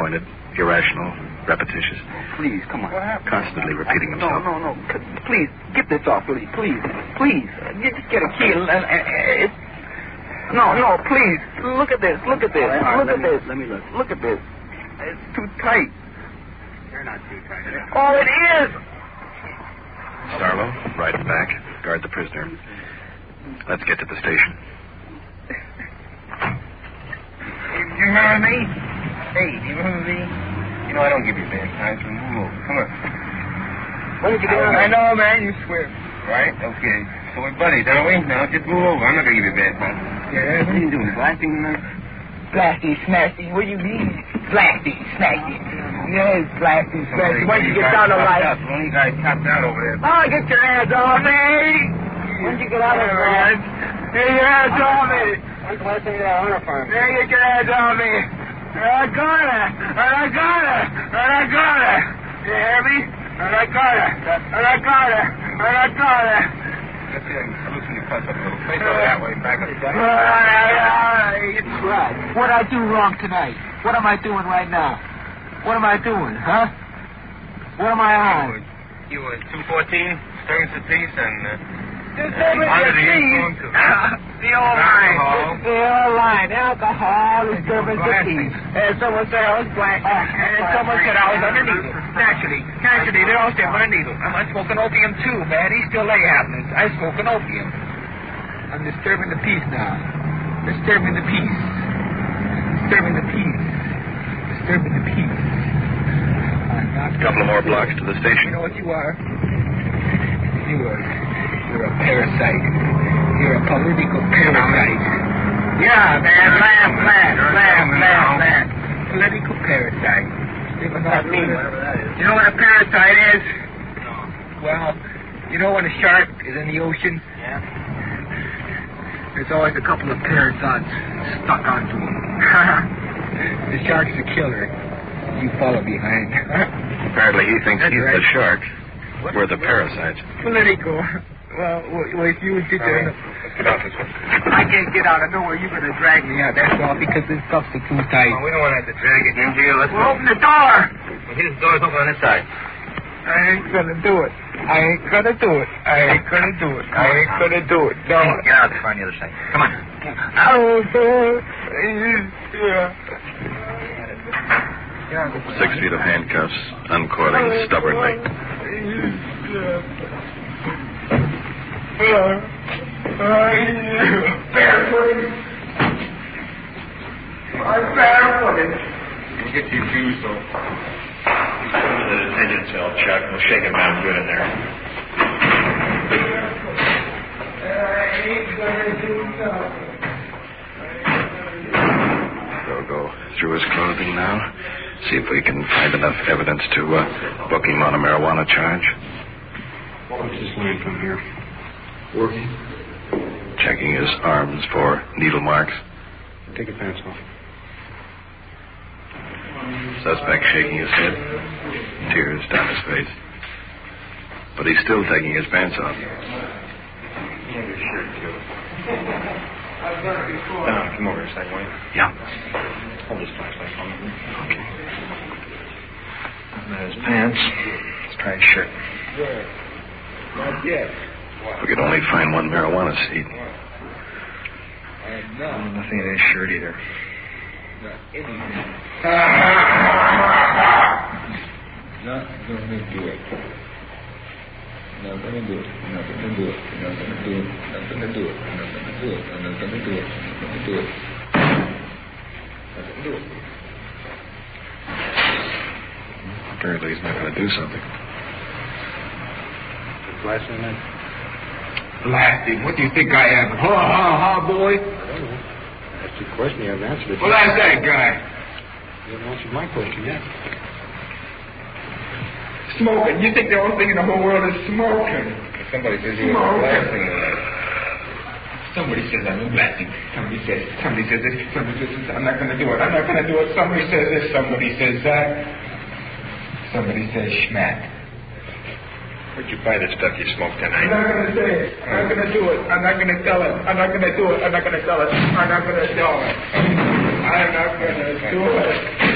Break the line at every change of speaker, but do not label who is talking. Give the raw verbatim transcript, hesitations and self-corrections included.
disappointed, irrational, repetitious.
Please, come on.
Constantly repeating himself.
No, no, no. Please, get this off, Willie. Please, please. Just get a key. And, and, and, no, no, please. Look at this. Look at this.
All right, all right,
look at
let me,
this.
Let me look.
Look at this. It's too tight.
You're not too tight.
Oh, it is.
Starlo, ride back. Guard the prisoner. Let's get to the station.
You remember me? Hey, do you remember me? You know, I don't give you bad time, so move over. Come on.
When did you get on?
I know, man. You swear. Right? Okay. So we're buddies, aren't we? Now, just move over. I'm not going to give you a bad time. Yeah, what are you doing? Blasting tonight?
Blasty, snasty. What do you mean? Blasty, snasty. Yes, blasty, snasty. When did you get down the light?
One of you guys tapped out over there.
Oh, get your hands off me! When did you get out of there? Get your hands off me!
When's the last time you got on a farm?
There, get your hands off me! And I got it! And I got it! And I got it! You hear me? And I got it! And I got it! And I got it!
Let's see, loosen your clutch up a little. Face over that way, back up.
It's right. What I do wrong tonight? What am I doing right now? What am I doing, huh? What am I on?
You were two fourteen, Sterns of Peace, and... Uh,
Disturbance
under
of
the
peace.
influence of...
The old line.
Alcohol.
The old line. Alcohol, disturbance of peace. And someone said I was black. And someone said I was under needle. Naturally. Naturally, they all say I'm under needle. I'm smoking opium too, man. He's still lay happening. I'm smoking opium. I'm disturbing the peace now. Disturbing the peace. Disturbing the peace. Disturbing the peace.
A couple of more blocks to the
You
station.
know what you are? You are. You're a parasite. You're a political parasite. Yeah, man. Lamb, lamb, lamb, lamb, lamb. Political parasite. You know what I mean? You know what a parasite is?
No.
Well, you know when a shark is in the ocean?
Yeah.
There's always a couple of parasites stuck onto him. The shark's a killer. You follow behind.
Apparently he thinks
That's
he's
right.
the shark. We're the parasites.
Political. Well, well, if you would sit there...
Let's get out this way.
I can't get out. I know where you're going to drag me out. That's all because this cuffs are too tight.
Well, we don't want to have to drag it in jail. Let's
Well, open the door.
Well, here's the door's open on this side.
I ain't going to do it. I ain't going to do it. I ain't going to do it. I ain't going to do it. No.
Get out there on the other side. Come on.
Oh, yeah.
Six feet of handcuffs, uncoiling stubbornly.
Barefooted. I'm barefooted.
We'll get you shoes, so...
He's going to the detention cell, Chuck. We'll shake him down good in there.
I ain't gonna do nothing.
We'll go through his clothing now. See if we can find enough evidence to uh, book him on a marijuana charge.
What's this line from here? Working.
Checking his arms for needle marks.
Take your pants off.
Suspect shaking his head. Tears down his face. But he's still taking his pants off.
Yeah, your shirt, too.
I've done it before.
Uh, come over a second, will you?
Yeah.
Hold this flashlight for me.
Okay.
There's his pants. Let's try his shirt.
Good. Not yet.
If we could only find one marijuana seed.
I'm
Oh,
not.
nothing in his shirt either.
Not anything. Not gonna do it. Not gonna do it. Not gonna do it. Not gonna do it. Not gonna do it. Not gonna do it. I'm not gonna do it. Not gonna do it. Not gonna do it.
Apparently he's not going to do something.
Flashlight, man?
Blasting. What do you think I am? Ha ha ha, boy.
I don't know. That's your question. You haven't answered it.
Well, that's that guy.
You haven't answered my question yet.
Smoking. You think the only thing in the whole world is smoking?
Somebody says you were blasting tonight.
Somebody says I'm a blasting. Somebody says, somebody says this. Somebody says this. I'm not going to do it. I'm not going to do it. Somebody says this. Somebody says that. Somebody says schmack.
Where'd you buy the stuff you smoked
I'm
tonight?
not going to say it. I'm not going to do it. I'm not going to tell it. I'm not going to do it. I'm not going to tell it. I'm not going to tell it. I'm not going to do it.